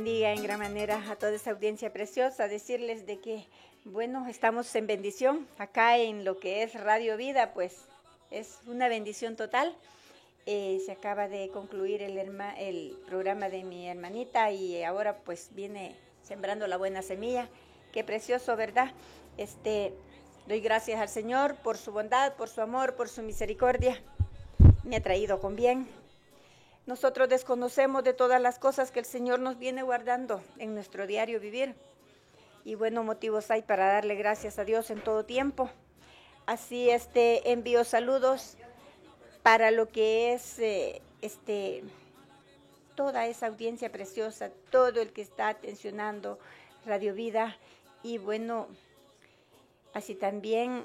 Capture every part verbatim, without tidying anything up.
Bendiga en gran manera a toda esa audiencia preciosa, decirles de que, bueno, estamos en bendición acá en lo que es Radio Vida, pues es una bendición total. Eh, se acaba de concluir el, herma, el programa de mi hermanita y ahora pues viene sembrando la buena semilla. Qué precioso, ¿verdad? Este, doy gracias al Señor por su bondad, por su amor, por su misericordia. Me ha traído con bien. Nosotros desconocemos de todas las cosas que el Señor nos viene guardando en nuestro diario vivir. Y buenos motivos hay para darle gracias a Dios en todo tiempo. Así este, envío saludos para lo que es eh, este, toda esa audiencia preciosa, todo el que está atencionando Radio Vida. Y bueno, así también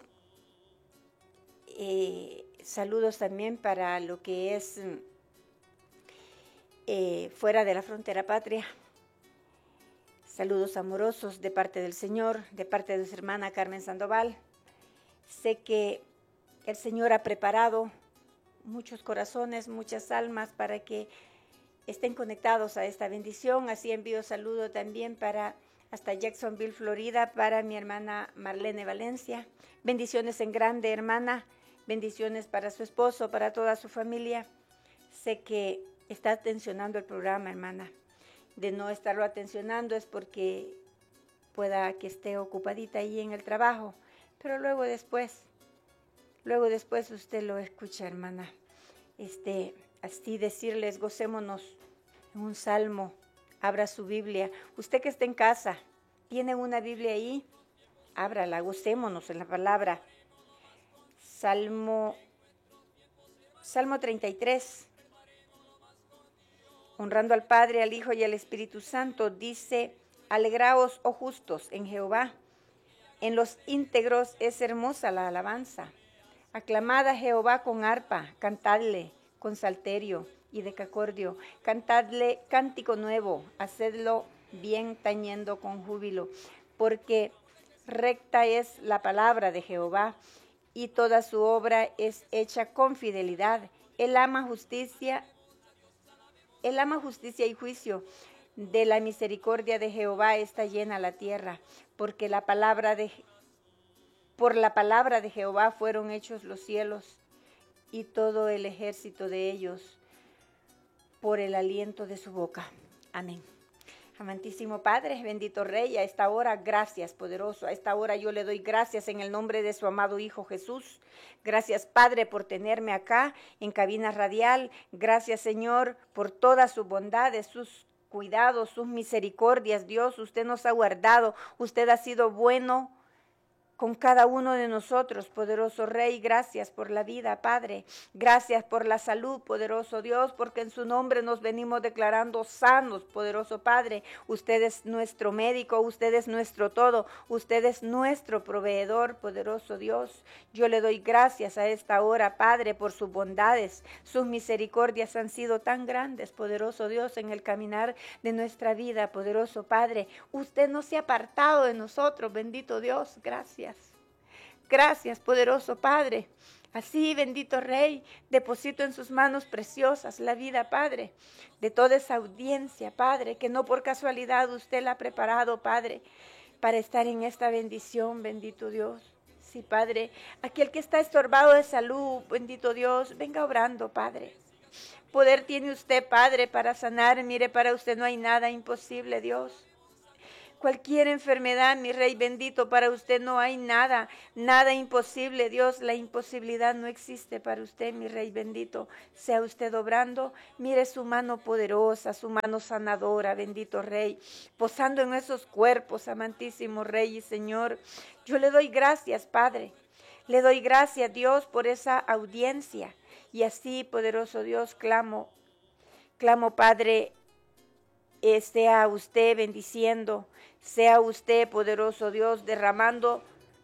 eh, saludos también para lo que es... Eh, fuera de la frontera patria. Saludos amorosos de parte del Señor, de parte de su hermana Carmen Sandoval. Sé que el Señor ha preparado muchos corazones, muchas almas para que estén conectados a esta bendición. Así envío saludo también para hasta Jacksonville, Florida, para mi hermana Marlene Valencia. Bendiciones en grande, hermana. Bendiciones para su esposo, para toda su familia. Sé que está atencionando el programa, hermana. De no estarlo atencionando es porque pueda que esté ocupadita ahí en el trabajo, pero luego después, luego después usted lo escucha, hermana. Este, así decirles, gocémonos en un salmo, abra su Biblia. Usted que está en casa, ¿tiene una Biblia ahí? Ábrala, gocémonos en la palabra. Salmo, Salmo treinta y tres. Honrando al Padre, al Hijo y al Espíritu Santo, dice, alegraos, oh justos, en Jehová. En los íntegros es hermosa la alabanza. Aclamad a Jehová con arpa, cantadle con salterio y decacordio. Cantadle cántico nuevo, hacedlo bien tañendo con júbilo. Porque recta es la palabra de Jehová, y toda su obra es hecha con fidelidad. Él ama justicia Él ama justicia y juicio. De la misericordia de Jehová está llena la tierra, porque la palabra de, por la palabra de Jehová fueron hechos los cielos y todo el ejército de ellos por el aliento de su boca. Amén. Amantísimo Padre, bendito Rey, a esta hora, gracias, poderoso. A esta hora yo le doy gracias en el nombre de su amado Hijo Jesús. Gracias, Padre, por tenerme acá en cabina radial. Gracias, Señor, por todas sus bondades, sus cuidados, sus misericordias. Dios, usted nos ha guardado. Usted ha sido bueno con cada uno de nosotros, poderoso Rey. Gracias por la vida, Padre. Gracias por la salud, poderoso Dios, porque en su nombre nos venimos declarando sanos, poderoso Padre. Usted es nuestro médico, usted es nuestro todo, usted es nuestro proveedor, poderoso Dios. Yo le doy gracias a esta hora, Padre, por sus bondades. Sus misericordias han sido tan grandes, poderoso Dios, en el caminar de nuestra vida, poderoso Padre. Usted no se ha apartado de nosotros, bendito Dios. Gracias. Gracias, poderoso Padre. Así, bendito Rey, deposito en sus manos preciosas la vida, Padre, de toda esa audiencia, Padre, que no por casualidad usted la ha preparado, Padre, para estar en esta bendición, bendito Dios. Sí, Padre, aquel que está estorbado de salud, bendito Dios, venga obrando, Padre. Poder tiene usted, Padre, para sanar. Mire, para usted no hay nada imposible, Dios. Cualquier enfermedad, mi Rey bendito, para usted no hay nada, nada imposible, Dios. La imposibilidad no existe para usted, mi Rey bendito. Sea usted obrando, mire su mano poderosa, su mano sanadora, bendito Rey, posando en esos cuerpos, amantísimo Rey y Señor. Yo le doy gracias, Padre. Le doy gracias, Dios, por esa audiencia. Y así, poderoso Dios, clamo, clamo, Padre, Eh, sea usted bendiciendo, sea usted, poderoso Dios, derramando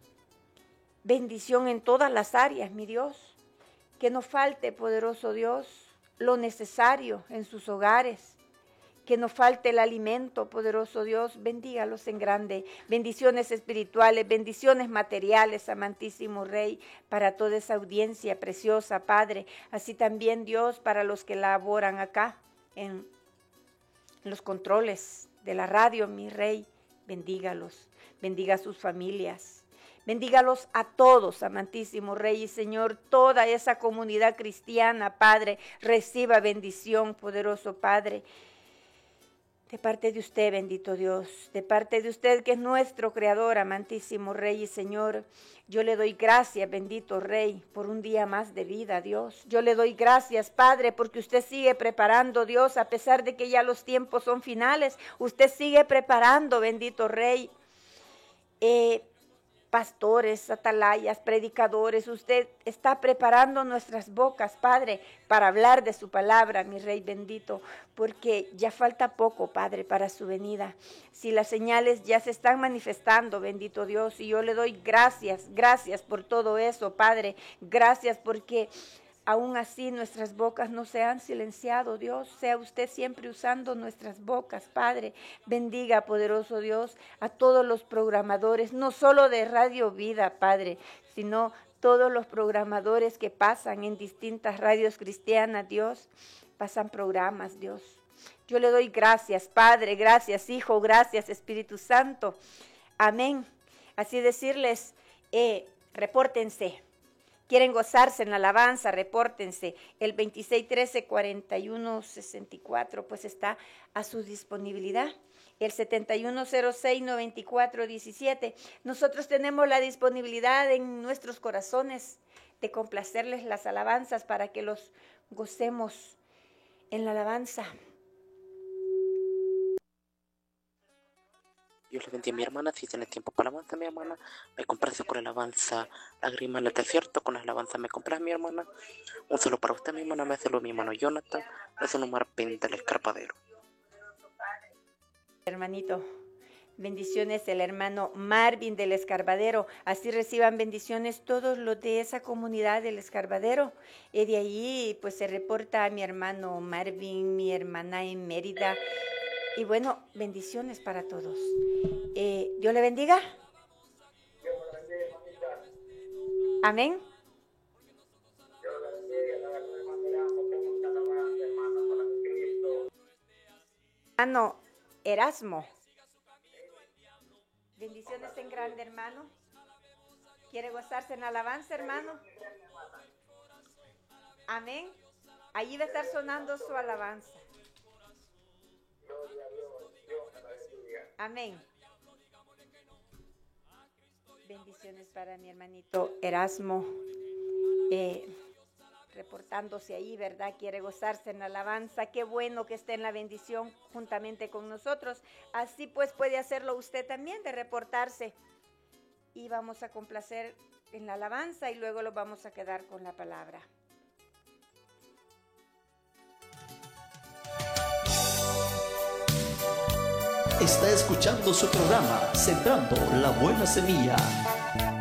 bendición en todas las áreas, mi Dios. Que no falte, poderoso Dios, lo necesario en sus hogares. Que no falte el alimento, poderoso Dios. Bendígalos en grande. Bendiciones espirituales, bendiciones materiales, amantísimo Rey, para toda esa audiencia preciosa, Padre. Así también, Dios, para los que laboran acá en los controles de la radio, mi Rey, bendígalos, bendiga a sus familias, bendígalos a todos, amantísimo Rey y Señor, toda esa comunidad cristiana, Padre, reciba bendición, poderoso Padre, de parte de usted, bendito Dios, de parte de usted que es nuestro Creador, amantísimo Rey y Señor. Yo le doy gracias, bendito Rey, por un día más de vida, Dios. Yo le doy gracias, Padre, porque usted sigue preparando, Dios, a pesar de que ya los tiempos son finales. Usted sigue preparando, bendito Rey, eh, pastores, atalayas, predicadores. Usted está preparando nuestras bocas, Padre, para hablar de su palabra, mi Rey bendito, porque ya falta poco, Padre, para su venida. Si las señales ya se están manifestando, bendito Dios, y yo le doy gracias, gracias por todo eso, Padre. Gracias porque aún así nuestras bocas no se han silenciado, Dios. Sea usted siempre usando nuestras bocas, Padre. Bendiga, poderoso Dios, a todos los programadores, no solo de Radio Vida, Padre, sino todos los programadores que pasan en distintas radios cristianas, Dios. Pasan programas, Dios. Yo le doy gracias, Padre, gracias, Hijo, gracias, Espíritu Santo. Amén. Así decirles, eh, repórtense. Quieren gozarse en la alabanza, repórtense. El veintiséis trece cuarenta y uno sesenta y cuatro pues está a su disponibilidad. El setenta y uno cero seis noventa y cuatro diecisiete. Nosotros tenemos la disponibilidad en nuestros corazones de complacerles las alabanzas para que los gocemos en la alabanza. Dios le bendiga a mi hermana. Si tienes tiempo para alabanza, mi hermana, me complace con la alabanza Lágrimas en el desierto. Con la alabanza me compras, mi hermana. Un saludo para usted, mi hermana. Me hace lo mi hermano Jonathan. Me hace un Marpín del Escarpadero. Hermanito, bendiciones el hermano Marvin del Escarbadero. Así reciban bendiciones todos los de esa comunidad del Escarbadero. Y de ahí pues se reporta a mi hermano Marvin, mi hermana en Mérida. Y bueno, bendiciones para todos. Eh, Dios le bendiga. Amén. Hermano Erasmo. Bendiciones en grande, hermano. ¿Quiere gozarse en alabanza, hermano? Amén. Allí va a estar sonando su alabanza. Amén. Bendiciones para mi hermanito Erasmo, eh, reportándose ahí, ¿verdad? Quiere gozarse en la alabanza. Qué bueno que esté en la bendición juntamente con nosotros. Así pues puede hacerlo usted también, de reportarse. Y vamos a complacer en la alabanza y luego lo vamos a quedar con la palabra. Está escuchando su programa Sembrando la Buena Semilla.